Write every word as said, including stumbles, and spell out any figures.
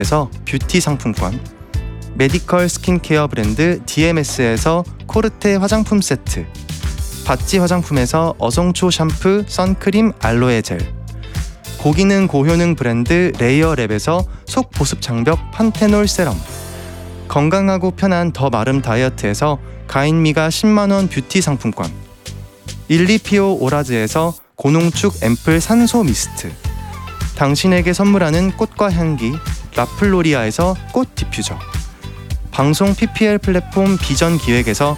뷰티 상품권, 메디컬 스킨케어 브랜드 디엠에스에서 코르테 화장품 세트, 바찌 화장품에서 어성초 샴푸, 선크림, 알로에 젤, 고기능 고효능 브랜드 레이어랩에서 속 보습 장벽 판테놀 세럼, 건강하고 편한 더 마름 다이어트에서 가인미가 십만 원 뷰티 상품권, 일리피오 오라즈에서 고농축 앰플 산소 미스트, 당신에게 선물하는 꽃과 향기 라플로리아에서 꽃 디퓨저, 방송 피피엘 플랫폼 비전 기획에서